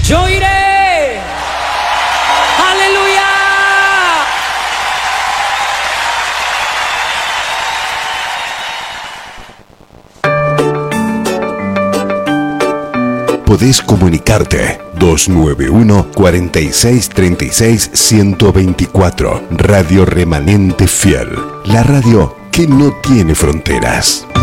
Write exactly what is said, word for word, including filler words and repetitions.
yo iré. Aleluya. Podés comunicarte dos nueve uno, cuatro seis, tres seis, uno dos cuatro. Radio Remanente Fiel, la radio que no tiene fronteras.